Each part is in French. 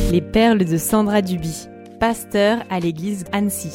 Les perles de Sandra Duby, pasteur à l'église Annecy.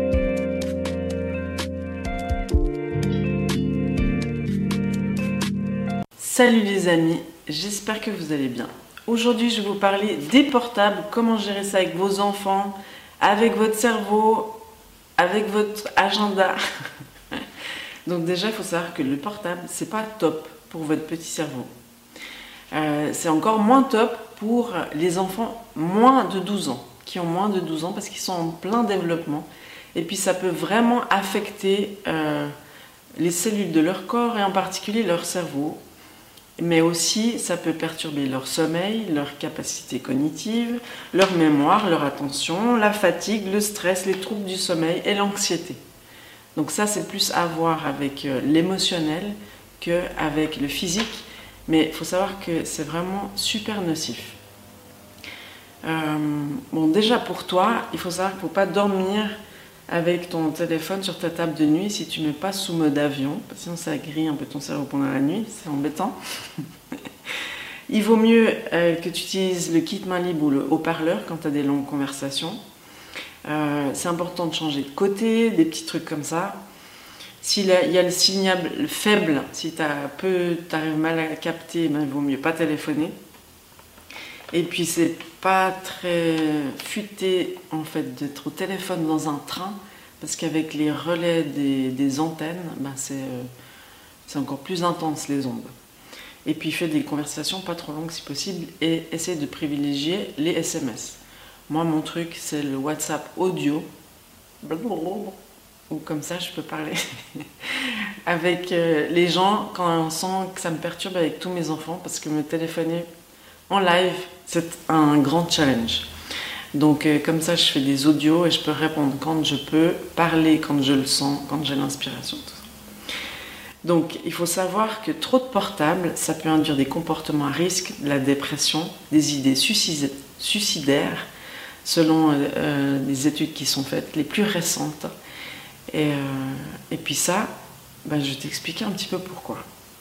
Salut les amis, j'espère que vous allez bien. Aujourd'hui, je vais vous parler des portables, comment gérer ça avec vos enfants, avec votre cerveau, avec votre agenda. Donc déjà, il faut savoir que le portable, c'est pas top pour votre petit cerveau. C'est encore moins top pour les enfants moins de 12 ans, qui ont moins de 12 ans parce qu'ils sont en plein développement. Et puis ça peut vraiment affecter les cellules de leur corps et en particulier leur cerveau. Mais aussi, ça peut perturber leur sommeil, leur capacité cognitive, leur mémoire, leur attention, la fatigue, le stress, les troubles du sommeil et l'anxiété. Donc ça, c'est plus à voir avec l'émotionnel qu'avec le physique. Mais il faut savoir que c'est vraiment super nocif. Bon, déjà pour toi, il faut savoir qu'il ne faut pas dormir avec ton téléphone sur ta table de nuit si tu ne mets pas sous mode avion, parce que sinon ça grille un peu ton cerveau pendant la nuit, c'est embêtant. Il vaut mieux que tu utilises le kit main libre ou le haut-parleur quand tu as des longues conversations. C'est important de changer de côté, des petits trucs comme ça. S'il y a le signal faible, si tu arrives mal à capter, ben, il vaut mieux pas téléphoner. Et puis c'est pas très futé en fait d'être au téléphone dans un train, parce qu'avec les relais des antennes, ben, c'est encore plus intense les ondes. Et puis fais des conversations pas trop longues si possible et essaie de privilégier les SMS. Moi mon truc c'est le WhatsApp audio. Ou comme ça je peux parler avec les gens quand on sent que ça me perturbe avec tous mes enfants, parce que me téléphoner en live c'est un grand challenge. Donc comme ça je fais des audios et je peux répondre quand je peux, parler quand je le sens, quand j'ai l'inspiration, tout ça. Donc il faut savoir que trop de portables ça peut induire des comportements à risque, de la dépression, des idées suicidaires selon les études qui sont faites, les plus récentes. Et puis ça, ben, je vais t'expliquer un petit peu pourquoi.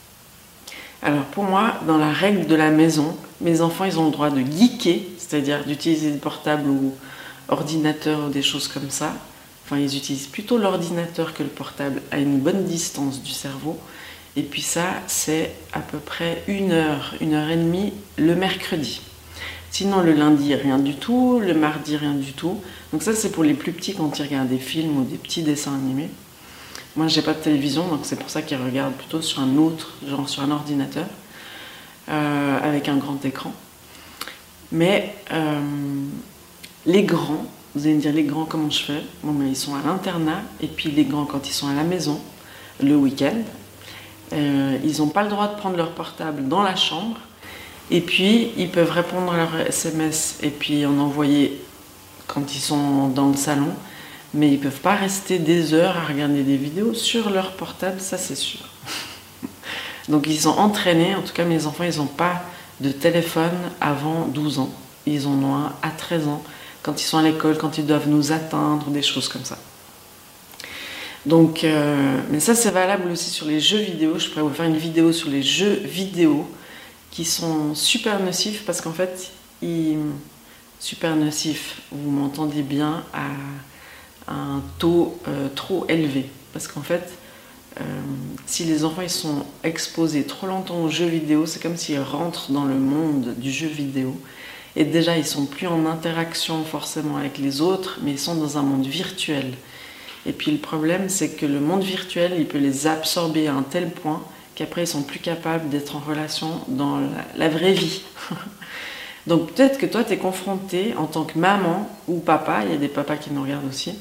Alors pour moi, dans la règle de la maison, mes enfants ils ont le droit de geeker, c'est-à-dire d'utiliser des portables ou ordinateurs ou des choses comme ça. Enfin, ils utilisent plutôt l'ordinateur que le portable à une bonne distance du cerveau. Et puis ça, c'est à peu près 1 heure, 1 heure et demie le mercredi. Sinon, le lundi, rien du tout. Le mardi, rien du tout. Donc ça, c'est pour les plus petits quand ils regardent des films ou des petits dessins animés. Moi, j'ai pas de télévision, donc c'est pour ça qu'ils regardent plutôt sur un autre, genre sur un ordinateur, avec un grand écran. Mais les grands, vous allez me dire les grands, comment je fais? Bon, mais ils sont à l'internat, et puis les grands, quand ils sont à la maison, le week-end, ils n'ont pas le droit de prendre leur portable dans la chambre. Et puis, ils peuvent répondre à leurs SMS et puis en envoyer quand ils sont dans le salon. Mais ils ne peuvent pas rester des heures à regarder des vidéos sur leur portable, ça c'est sûr. Donc ils sont entraînés, en tout cas mes enfants, ils n'ont pas de téléphone avant 12 ans. Ils en ont un à 13 ans, quand ils sont à l'école, quand ils doivent nous atteindre, des choses comme ça. Donc, mais ça c'est valable aussi sur les jeux vidéo. Je pourrais vous faire une vidéo sur les jeux vidéo qui sont super nocifs parce qu'en fait, super nocifs, vous m'entendez bien, à un taux trop élevé. Parce qu'en fait, si les enfants ils sont exposés trop longtemps aux jeux vidéo, c'est comme s'ils rentrent dans le monde du jeu vidéo. Et déjà, ils ne sont plus en interaction forcément avec les autres, mais ils sont dans un monde virtuel. Et puis le problème, c'est que le monde virtuel, il peut les absorber à un tel point qu'après ils sont plus capables d'être en relation dans la vraie vie. Donc peut-être que toi tu es confronté en tant que maman ou papa, il y a des papas qui nous regardent aussi,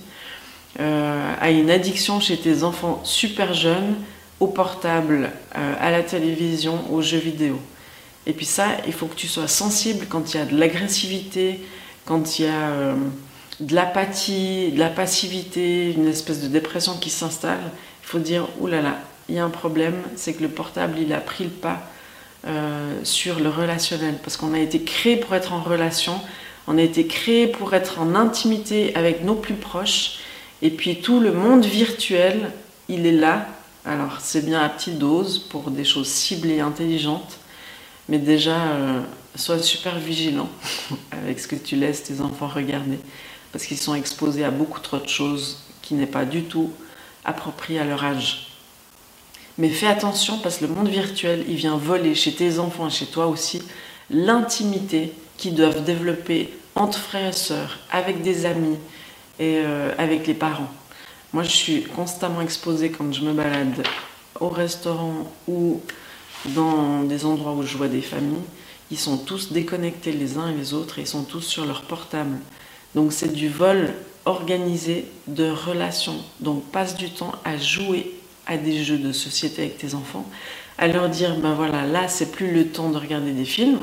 à une addiction chez tes enfants super jeunes, au portable, à la télévision, aux jeux vidéo. Et puis ça, il faut que tu sois sensible quand il y a de l'agressivité, quand il y a de l'apathie, de la passivité, une espèce de dépression qui s'installe. Il faut dire, oulala, il y a un problème, c'est que le portable, il a pris le pas sur le relationnel. Parce qu'on a été créé pour être en relation, on a été créé pour être en intimité avec nos plus proches. Et puis tout le monde virtuel, il est là. Alors c'est bien à petite dose pour des choses ciblées, intelligentes. Mais déjà, sois super vigilant avec ce que tu laisses tes enfants regarder, parce qu'ils sont exposés à beaucoup trop de choses qui n'est pas du tout approprié à leur âge. Mais fais attention, parce que le monde virtuel, il vient voler chez tes enfants et chez toi aussi l'intimité qu'ils doivent développer entre frères et sœurs, avec des amis et avec les parents. Moi, je suis constamment exposée quand je me balade au restaurant ou dans des endroits où je vois des familles. Ils sont tous déconnectés les uns et les autres et ils sont tous sur leur portable. Donc c'est du vol organisé de relations. Donc passe du temps à jouer à des jeux de société avec tes enfants, à leur dire, ben voilà, là c'est plus le temps de regarder des films,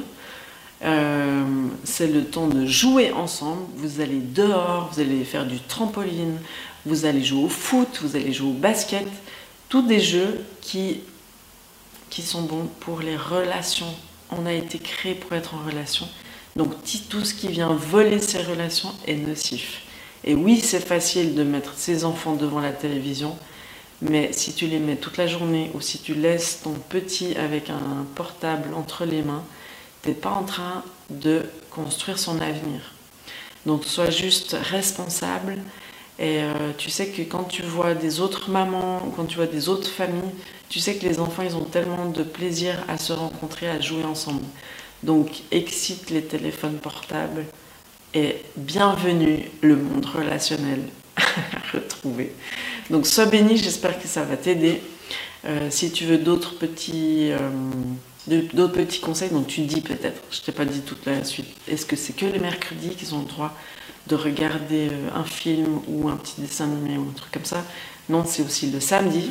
c'est le temps de jouer ensemble, vous allez dehors, vous allez faire du trampoline, vous allez jouer au foot, vous allez jouer au basket, tous des jeux qui sont bons pour les relations. On a été créé pour être en relation, donc tout ce qui vient voler ces relations est nocif. Et oui, c'est facile de mettre ses enfants devant la télévision, mais si tu les mets toute la journée ou si tu laisses ton petit avec un portable entre les mains, tu n'es pas en train de construire son avenir. Donc sois juste responsable et tu sais que quand tu vois des autres mamans ou quand tu vois des autres familles, tu sais que les enfants ils ont tellement de plaisir à se rencontrer, à jouer ensemble. Donc excite les téléphones portables et bienvenue le monde relationnel à retrouver. Donc sois béni, j'espère que ça va t'aider. Si tu veux d'autres petits conseils, donc tu dis peut-être, je t'ai pas dit toute la suite, est-ce que c'est que les mercredis qu'ils ont le droit de regarder un film ou un petit dessin animé ou un truc comme ça? Non, c'est aussi le samedi.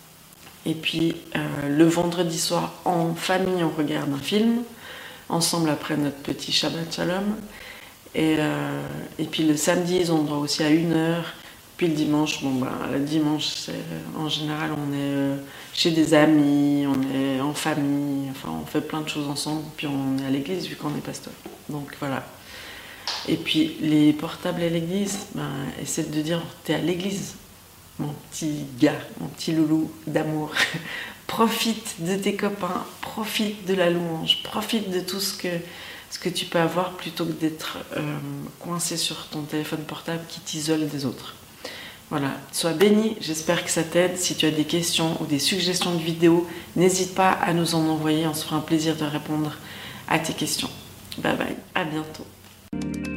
Et puis le vendredi soir, en famille, on regarde un film, ensemble après notre petit Shabbat Shalom. Et puis le samedi, ils ont le droit aussi à 1 heure. Puis le dimanche, le dimanche, en général, on est chez des amis, on est en famille, enfin, on fait plein de choses ensemble, puis on est à l'église vu qu'on est pasteur. Donc voilà. Et puis les portables à l'église, essaie de dire, t'es à l'église, mon petit gars, mon petit loulou d'amour. Profite de tes copains, profite de la louange, profite de tout ce que tu peux avoir plutôt que d'être coincé sur ton téléphone portable qui t'isole des autres. Voilà, sois béni, j'espère que ça t'aide. Si tu as des questions ou des suggestions de vidéos, n'hésite pas à nous en envoyer, on se fera un plaisir de répondre à tes questions. Bye bye, à bientôt.